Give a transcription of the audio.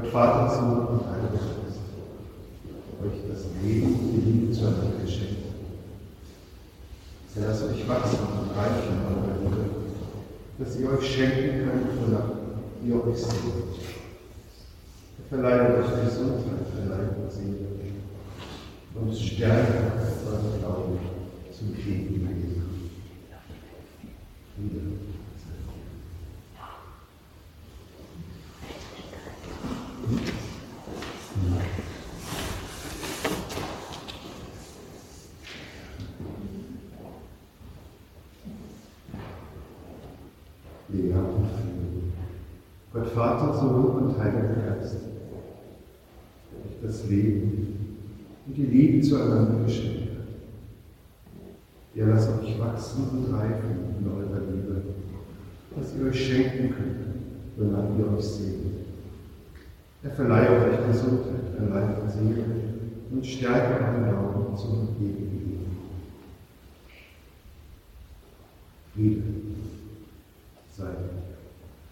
Gott Vater, Sohn und Heiliger Geist, euch das Leben und die Liebe zueinander geschenkt. Lasst euch wachsen und reichen in eurer Liebe, dass ihr euch schenken könnt, wonach ihr euch sehnt. Er verleiht euch Gesundheit, verleiht und Seele und stärkt euren Glauben zum ewigen Leben. Lehrer und Frieden. Gott Vater, Sohn und Heiliger Geist, euch das Leben und die Liebe zueinander geschenkt hat. Ihr lasst euch wachsen und reifen in eurer Liebe, dass ihr euch schenken könnt, wonach ihr euch sehnt. Er verleiht euch Gesundheit, verleiht und Seele und stärkt euren Glauben zum ewigen Leben. Friede.